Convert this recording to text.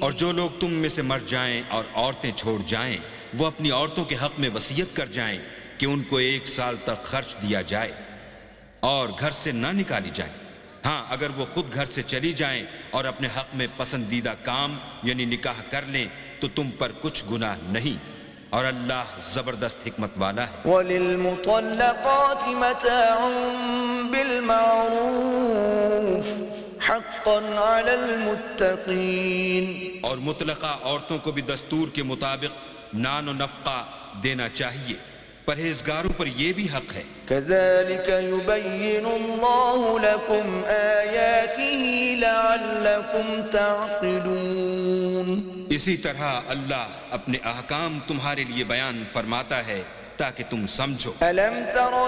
और जो लोग तुम में से मर जाएं और औरतें छोड़ जाएं, वो अपनी औरतों के हक में वसीयत कर जाएं कि उनको 1 साल तक खर्च दिया जाए और घर से ना निकाली जाए। हाँ, अगर वो खुद घर से चली जाएं और अपने हक में पसंदीदा काम यानी निकाह कर लें तो तुम पर कुछ गुनाह नहीं, और अल्लाह जबरदस्त हिकमत वाला है। वलिलमुतल्लक़ाति मताउन बिलमारूफ हक़्क़न अलल मुत्तक़ीन, और मुतलका औरतों को भी दस्तूर के मुताबिक नान और नफका देना चाहिए, परहेजगारों पर यह भी हक है। कज़ालिक युबय्यिनुल्लाहु लकुम आयातिही लअल्लकुम तअक़िलून, इसी तरह अल्लाह अपने अहकाम तुम्हारे लिए बयान फरमाता है ताकि तुम समझो। अलम तरा